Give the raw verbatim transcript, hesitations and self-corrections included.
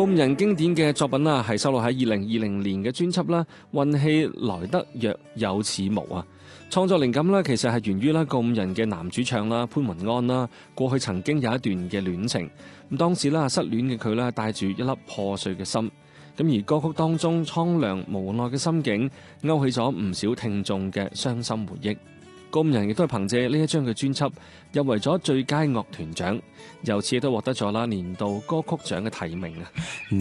告五人經典嘅作品啊，係收錄喺二零二零年嘅專輯啦，運氣來得若有似無啊。創作靈感咧，其實係源於啦告五人嘅男主唱啦潘雲安啦，過去曾經有一段嘅戀情，咁當時啦失戀嘅佢咧帶住一粒破碎嘅心，咁而歌曲當中蒼涼無奈嘅心境，勾起咗唔少聽眾嘅傷心回憶。告五人亦都係憑借呢一張嘅專輯入圍咗最佳樂團獎，由此亦都獲得咗啦年度歌曲獎嘅提名啊。